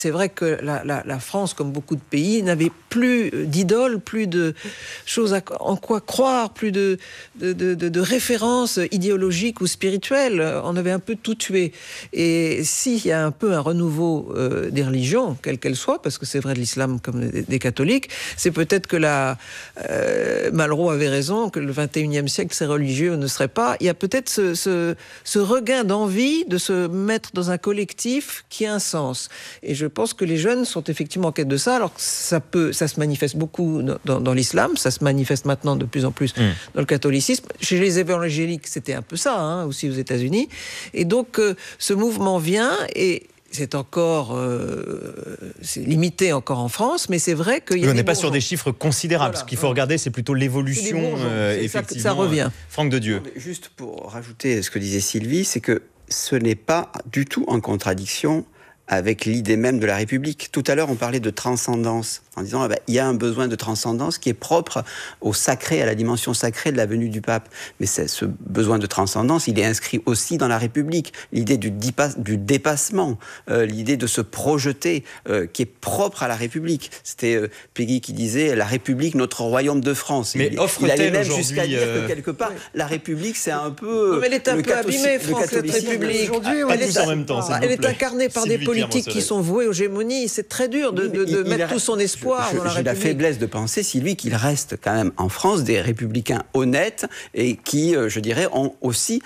C'est vrai que la France, comme beaucoup de pays, n'avait plus d'idoles, plus de choses en quoi croire, plus de références idéologiques ou spirituelles. On avait un peu tout tué. Et s'il y a un peu un renouveau des religions, quelles qu'elles soient, parce que c'est vrai de l'islam comme des catholiques, c'est peut-être que Malraux avait raison, que le 21e siècle, ces religieux ne seraient pas. Il y a peut-être ce regain d'envie de se mettre dans un collectif qui a un sens. Et je pense que les jeunes sont effectivement en quête de ça. Alors ça se manifeste beaucoup dans l'islam, ça se manifeste maintenant de plus en plus dans le catholicisme. Chez les évangéliques, c'était un peu ça, aussi aux États-Unis. Et donc ce mouvement vient et c'est encore c'est limité encore en France, mais c'est vrai qu'il y a on n'est pas sur des chiffres considérables. Voilà, ce qu'il faut regarder, c'est plutôt l'évolution. Effectivement, ça revient. Franck de Dieu. Juste pour rajouter ce que disait Sylvie, c'est que ce n'est pas du tout en contradiction avec l'idée même de la République. Tout à l'heure, on parlait de transcendance, en disant il y a un besoin de transcendance qui est propre au sacré, à la dimension sacrée de la venue du pape. Mais ce besoin de transcendance, il est inscrit aussi dans la République. L'idée du dépassement, l'idée de se projeter, qui est propre à la République. C'était Péguy qui disait « la République, notre royaume de France ». Mais il allait même jusqu'à dire que quelque part, la République, c'est un peu... Non, mais elle est un peu abîmée, France, cette République. Aujourd'hui, pas tous en même temps, elle est incarnée par des politiques qui sont voués aux gémonies. C'est très dur de mettre tout son espoir dans la République. J'ai la faiblesse de penser, Sylvie, qu'il reste quand même en France des républicains honnêtes et qui, je dirais, ont aussi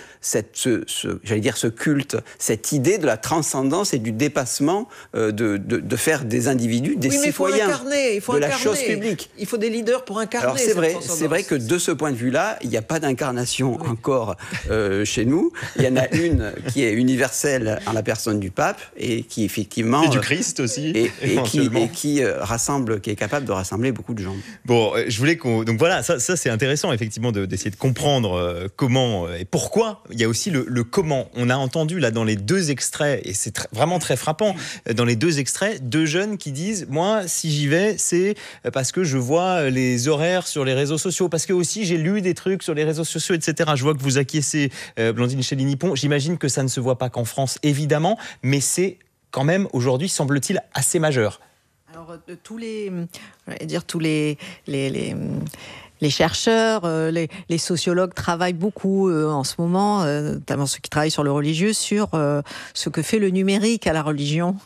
ce culte, cette idée de la transcendance et du dépassement de faire des individus, des citoyens de la chose publique. Il faut des leaders pour incarner. Alors c'est vrai que de ce point de vue-là, il n'y a pas d'incarnation encore chez nous. Il y en a une qui est universelle en la personne du pape et qui effectivement... Et du Christ aussi, qui rassemble, qui est capable de rassembler beaucoup de gens. Bon, je voulais donc voilà, ça c'est intéressant effectivement d'essayer de comprendre comment et pourquoi. Il y a aussi le comment. On a entendu là dans les deux extraits, et c'est vraiment très frappant, dans les deux extraits, deux jeunes qui disent « Moi, si j'y vais, c'est parce que je vois les horaires sur les réseaux sociaux, parce que aussi j'ai lu des trucs sur les réseaux sociaux, etc. » Je vois que vous acquiescez, Blandine Chély-Nippon. J'imagine que ça ne se voit pas qu'en France, évidemment, mais c'est quand même aujourd'hui, semble-t-il, assez majeur. Alors, tous les chercheurs, les sociologues travaillent beaucoup en ce moment, notamment ceux qui travaillent sur le religieux, sur ce que fait le numérique à la religion.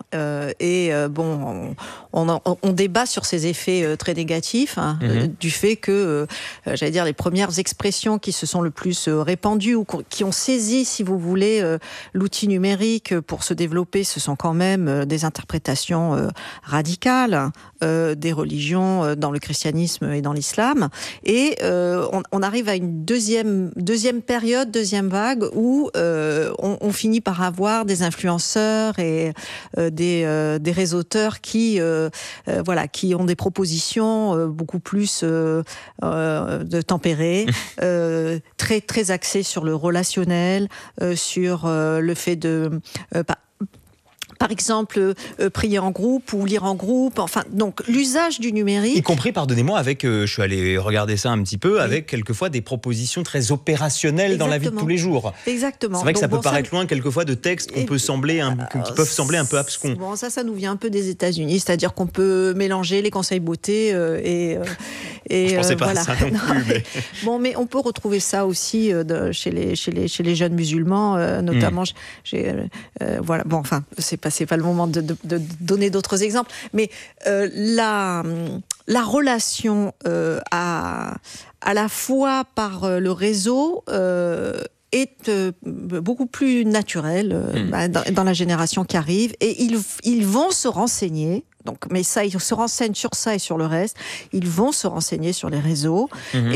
On débat sur ces effets très négatifs, du fait que, les premières expressions qui se sont le plus répandues ou qui ont saisi, si vous voulez, l'outil numérique pour se développer, ce sont quand même des interprétations radicales des religions dans le christianisme et dans l'islam. Et on arrive à une deuxième période, deuxième vague, où on finit par avoir des influenceurs et des réseauteurs qui ont des propositions beaucoup plus tempérées, très, très axées sur le relationnel, sur le fait de... par exemple, prier en groupe ou lire en groupe. Enfin, donc l'usage du numérique. Y compris, pardonnez-moi, avec, je suis allé regarder ça un petit peu, avec quelquefois des propositions très opérationnelles dans la vie de tous les jours. Exactement. C'est vrai que ça peut paraître loin quelquefois de textes qui peuvent sembler un peu abscons. Bon, ça nous vient un peu des États-Unis, c'est-à-dire qu'on peut mélanger les conseils beauté et je pensais pas à ça non plus. Mais... Bon, mais on peut retrouver ça aussi chez les jeunes musulmans, notamment. C'est pas le moment de donner d'autres exemples, mais la relation à la fois par le réseau est beaucoup plus naturelle dans la génération qui arrive, et ils vont se renseigner. Donc, mais ça, ils se renseignent sur ça et sur le reste. Ils vont se renseigner sur les réseaux.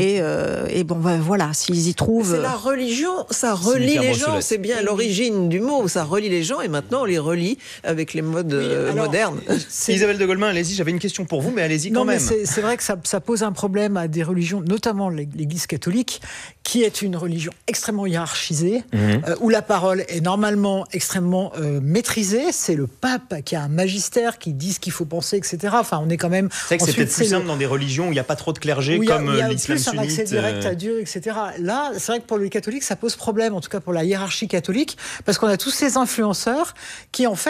S'ils y trouvent... C'est la religion, ça relie les gens. C'est bien l'origine du mot. Ça relie les gens et maintenant on les relie avec les modes modernes. Isabelle de Golemin, allez-y, j'avais une question pour vous, mais allez-y quand même. C'est vrai que ça pose un problème à des religions, notamment l'Église catholique, qui est une religion extrêmement hiérarchisée, où la parole est normalement extrêmement maîtrisée. C'est le pape qui a un magistère qui dit ce qu'il faut penser, etc. Enfin, on est quand même... C'est vrai que c'est peut-être plus simple dans des religions où il n'y a pas trop de clergé, comme l'islam sunnite. Il y a plus un accès direct à Dieu, etc. Là, c'est vrai que pour les catholiques, ça pose problème, en tout cas pour la hiérarchie catholique, parce qu'on a tous ces influenceurs qui, en fait,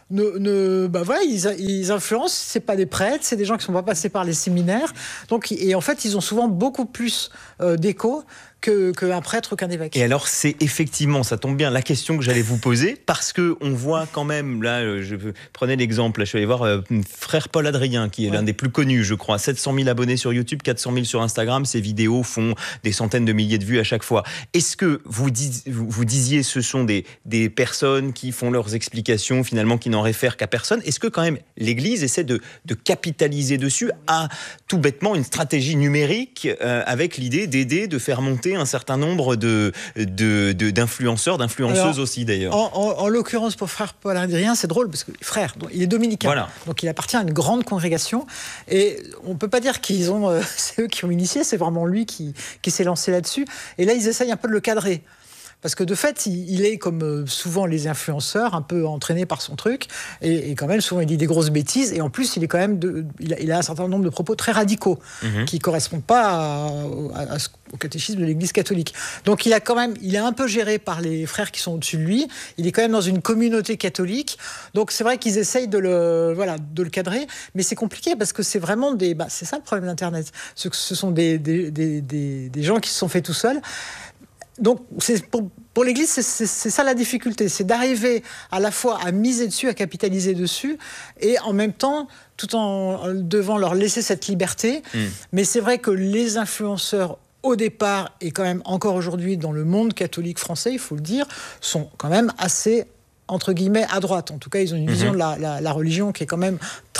voilà, ils influencent. C'est pas des prêtres, c'est des gens qui sont pas passés par les séminaires. Donc, et en fait, ils ont souvent beaucoup plus d'écho qu'un prêtre ou qu'un évêque. Et alors, c'est effectivement, ça tombe bien, la question que j'allais vous poser, parce que on voit quand même, là, je prenais l'exemple, là, je suis allé voir frère Paul Adrien, qui est l'un des plus connus, je crois, 700 000 abonnés sur YouTube, 400 000 sur Instagram, ses vidéos font des centaines de milliers de vues à chaque fois. Est-ce que vous disiez, ce sont des personnes qui font leurs explications, finalement, qui n'en réfèrent qu'à personne? Est-ce que quand même l'Église essaie de capitaliser dessus à tout bêtement une stratégie numérique avec l'idée d'aider, de faire monter un certain nombre d'influenceurs, d'influenceuses aussi d'ailleurs. En l'occurrence pour frère Paul Adrien, c'est drôle parce que frère, il est dominicain, donc il appartient à une grande congrégation et on peut pas dire qu'ils ont, c'est eux qui ont initié, c'est vraiment lui qui s'est lancé là-dessus. Et là ils essayent un peu de le cadrer. Parce que de fait, il est comme souvent les influenceurs, un peu entraîné par son truc, et quand même souvent il dit des grosses bêtises, et en plus il est quand même il a un certain nombre de propos très radicaux qui correspondent pas au catéchisme de l'Église catholique. Donc il est un peu géré par les frères qui sont au-dessus de lui. Il est quand même dans une communauté catholique, donc c'est vrai qu'ils essayent de le cadrer, mais c'est compliqué parce que c'est vraiment c'est ça le problème d'Internet. Ce sont des gens qui se sont faits tout seuls. Donc, pour l'Église, c'est ça la difficulté, c'est d'arriver à la fois à miser dessus, à capitaliser dessus, et en même temps, tout en devant leur laisser cette liberté. Mais c'est vrai que les influenceurs, au départ, et quand même encore aujourd'hui dans le monde catholique français, il faut le dire, sont quand même assez, entre guillemets, à droite. En tout cas, ils ont une vision de la religion qui est quand même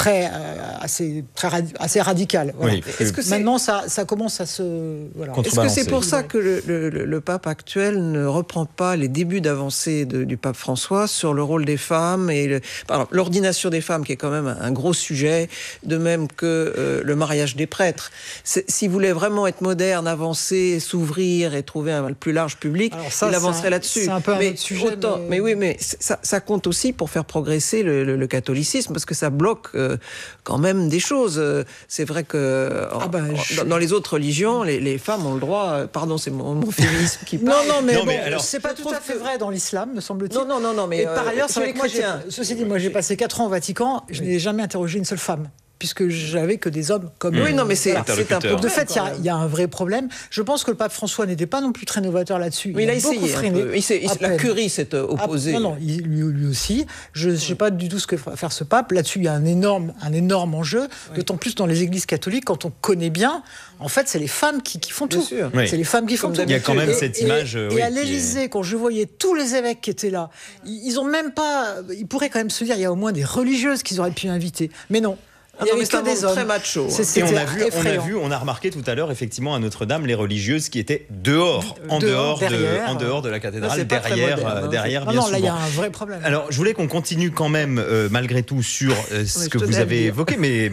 assez radicale. Voilà. Oui. Est-ce que maintenant, ça commence à se... Voilà. Est-ce que c'est pour ça que le pape actuel ne reprend pas les débuts d'avancée du pape François sur le rôle des femmes et l'ordination des femmes, qui est quand même un gros sujet, de même que le mariage des prêtres? S'il voulait vraiment être moderne, avancer, s'ouvrir et trouver un plus large public, il avancerait là-dessus. C'est un peu un autre sujet. Mais oui, mais ça compte aussi pour faire progresser le catholicisme, parce que ça bloque quand même des choses. C'est vrai que dans les autres religions, les femmes ont le droit... Pardon, c'est mon féminisme qui parle. Non, mais alors, c'est pas tout à fait vrai dans l'islam, me semble-t-il. Non, mais... Et par ailleurs, c'est vrai que ceci dit, moi j'ai passé 4 ans au Vatican, je n'ai jamais interrogé une seule femme, puisque j'avais que des hommes comme eux. Oui, non, mais c'est un problème. De fait, il y a un vrai problème. Je pense que le pape François n'était pas non plus très novateur là-dessus. Mais il a essayé un peu. La Curie s'est opposée. Non, lui aussi. Je ne sais pas du tout ce que va faire ce pape. Là-dessus, il y a un énorme enjeu, d'autant plus dans les églises catholiques, quand on connaît bien, en fait, c'est les femmes qui font tout. C'est les femmes qui font tout. Il y a quand même cette image... Et à l'Élysée, quand je voyais tous les évêques qui étaient là, ils ont même pas... Ils pourraient quand même se dire, il y a au moins des religieuses qu'ils auraient pu inviter. Mais non. Il y avait que des hommes. Très macho. Et on a remarqué tout à l'heure, effectivement, à Notre-Dame, les religieuses qui étaient dehors, en dehors de la cathédrale, derrière, bien souvent. Non, là, il y a un vrai problème. Alors, je voulais qu'on continue quand même, malgré tout, sur ce que vous avez évoqué, mais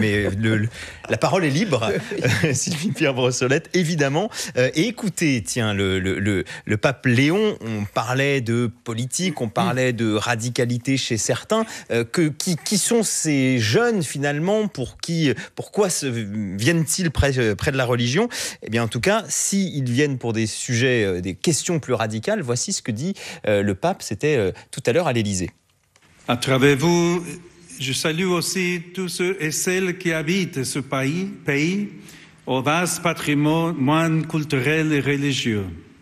la parole est libre, Sylvie Pierre Brossolette, évidemment. Et écoutez, tiens, le pape Léon, on parlait de politique, on parlait de radicalité chez certains, qui sont ces jeunes, finalement, pourquoi viennent-ils près de la religion? Eh bien, en tout cas, s'ils viennent pour des sujets, des questions plus radicales, voici ce que dit le pape, c'était tout à l'heure à l'Élysée. À travers vous, je salue aussi tous ceux et celles qui habitent ce pays au vaste patrimoine culturel et religieux.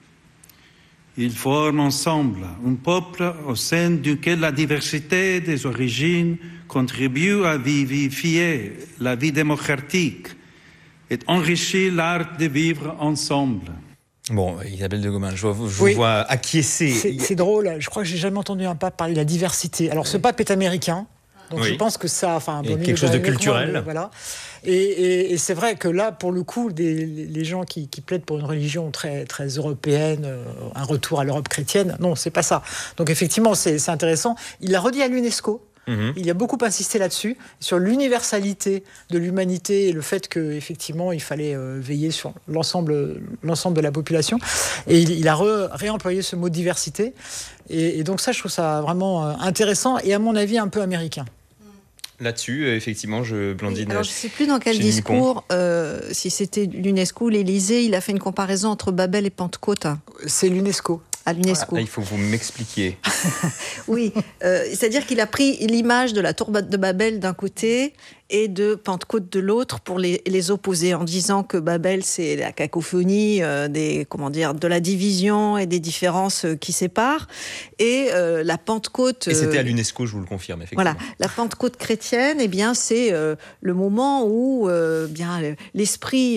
Ils forment ensemble un peuple au sein duquel la diversité des origines contribue à vivifier la vie démocratique et enrichir l'art de vivre ensemble. Bon, Isabelle de Gomin, je vous vois acquiescer. C'est drôle, je crois que j'ai jamais entendu un pape parler de la diversité. Alors ce pape est américain, donc je pense que ça... quelque chose de culturel. Voilà. Et c'est vrai que là, pour le coup, les gens qui plaident pour une religion très, très européenne, un retour à l'Europe chrétienne, non, c'est pas ça. Donc effectivement, c'est intéressant. Il l'a redit à l'UNESCO. Il a beaucoup insisté là-dessus, sur l'universalité de l'humanité et le fait qu'effectivement, il fallait veiller sur l'ensemble de la population. Et il a réemployé ce mot diversité. Et donc ça, je trouve ça vraiment intéressant et à mon avis un peu américain. Là-dessus, effectivement, Blandine. Alors, je ne sais plus dans quel discours, si c'était l'UNESCO ou l'Élysée, il a fait une comparaison entre Babel et Pentecôte. C'est l'UNESCO. à l'UNESCO. Là, il faut que vous m'expliquiez. Oui, c'est-à-dire qu'il a pris l'image de la tour de Babel d'un côté et de Pentecôte de l'autre pour les opposer, en disant que Babel, c'est la cacophonie de la division et des différences qui séparent, et la Pentecôte... Et c'était à l'UNESCO, je vous le confirme, effectivement. Voilà, la Pentecôte chrétienne, eh bien, c'est le moment où l'esprit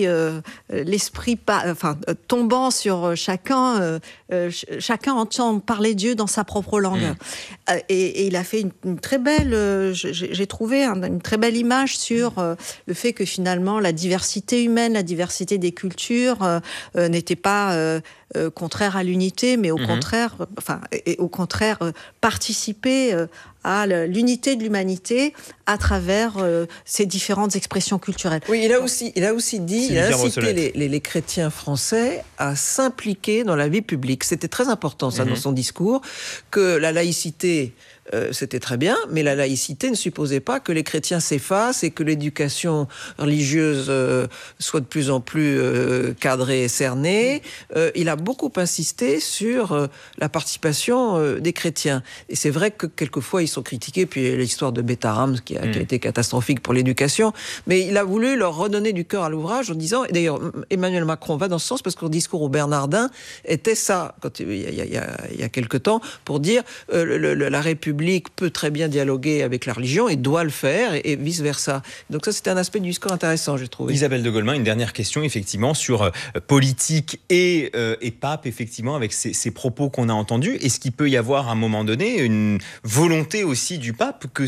tombant sur chacun, chacun entend parler Dieu dans sa propre langue. Et il a fait une très belle, j'ai trouvé une très belle image sur le fait que finalement la diversité humaine, la diversité des cultures n'était pas contraire à l'unité, mais au contraire participer à l'unité de l'humanité à travers ces différentes expressions culturelles. Oui, il a aussi dit, il a incité les chrétiens français à s'impliquer dans la vie publique. C'était très important, ça, dans son discours, que la laïcité, c'était très bien, mais la laïcité ne supposait pas que les chrétiens s'effacent et que l'éducation religieuse soit de plus en plus cadrée et cernée. Il a beaucoup insisté sur la participation des chrétiens. Et c'est vrai que quelquefois, ils sont critiqués, puis l'histoire de Beta-Rams qui a été catastrophique pour l'éducation, mais il a voulu leur redonner du cœur à l'ouvrage en disant, et d'ailleurs Emmanuel Macron va dans ce sens, parce que le discours au Bernardin était ça, il y a quelque temps, pour dire la République peut très bien dialoguer avec la religion et doit le faire, et vice-versa. Donc ça, c'était un aspect du discours intéressant, j'ai trouvé. Isabelle de Golemin, une dernière question, effectivement, sur politique et pape, effectivement, avec ces propos qu'on a entendus. Est-ce qu'il peut y avoir, à un moment donné, une volonté aussi du pape que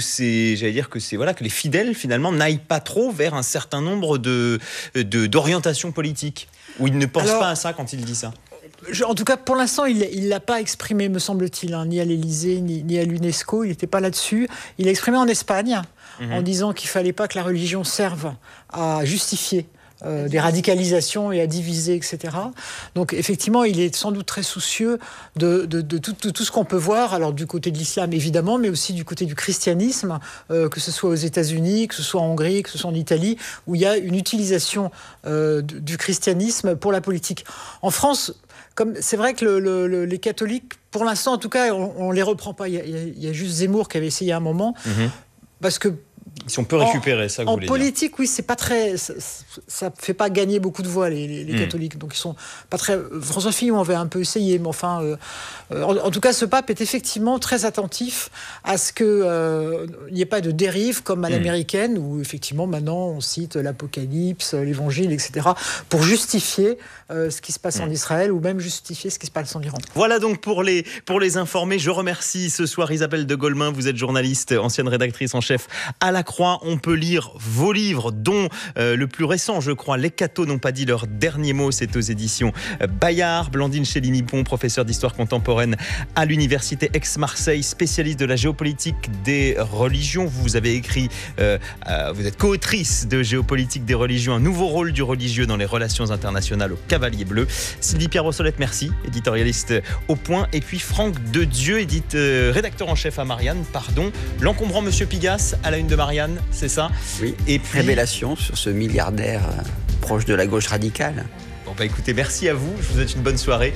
les fidèles, finalement, n'aillent pas trop vers un certain nombre d'orientations politiques, où il ne pense pas à ça quand il dit ça? En tout cas, pour l'instant, il ne l'a pas exprimé, me semble-t-il, ni à l'Élysée, ni à l'UNESCO. Il n'était pas là-dessus. Il l'a exprimé en Espagne, en disant qu'il ne fallait pas que la religion serve à justifier des radicalisations et à diviser, etc. Donc, effectivement, il est sans doute très soucieux de tout ce qu'on peut voir, alors du côté de l'islam, évidemment, mais aussi du côté du christianisme, que ce soit aux États-Unis, que ce soit en Hongrie, que ce soit en Italie, où il y a une utilisation du christianisme pour la politique. En France, c'est vrai que les catholiques, pour l'instant en tout cas, on les reprend pas. Il y a juste Zemmour qui avait essayé à un moment, parce que si on peut récupérer ça, vous voulez dire. En politique, oui, c'est pas très, ça fait pas gagner beaucoup de voix les catholiques, donc ils sont pas très. François Fillon avait un peu essayé, mais enfin, en tout cas, ce pape est effectivement très attentif à ce que il n'y ait pas de dérive comme à l'américaine, où effectivement maintenant on cite l'Apocalypse, l'Évangile, etc., pour justifier ce qui se passe en Israël, ou même justifier ce qui se passe en Iran. Voilà donc pour les informer. Je remercie ce soir Isabelle de Golemin. Vous êtes journaliste, ancienne rédactrice en chef à La Croix. On peut lire vos livres, dont le plus récent, je crois, Les cathos n'ont pas dit leur dernier mot. C'est aux éditions Bayard. Blandine Chéligny-Pont, professeure d'histoire contemporaine à l'université Aix-Marseille, spécialiste de la géopolitique des religions. Vous avez écrit, vous êtes co-autrice de Géopolitique des religions, un nouveau rôle du religieux dans les relations internationales au Cavalier Bleu. Sylvie Pierre-Ossolette, merci, éditorialiste au Point. Et puis Franck Dedieu, rédacteur en chef à Marianne, l'encombrant Monsieur Pigasse à la une de Marianne, c'est ça? Oui, et puis révélation sur ce milliardaire proche de la gauche radicale. Bon bah écoutez, merci à vous, je vous souhaite une bonne soirée.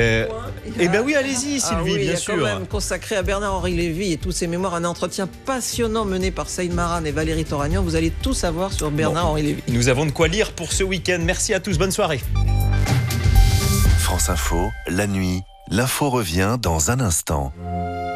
Et ben oui, allez-y Sylvie, bien sûr. Il y a quand même consacré à Bernard-Henri Lévy et tous ses mémoires un entretien passionnant mené par Saïd Maran et Valérie Toragnan. Vous allez tout savoir sur Bernard-Henri Lévy. Nous avons de quoi lire pour ce week-end. Merci à tous, bonne soirée. France Info, la nuit, l'info revient dans un instant.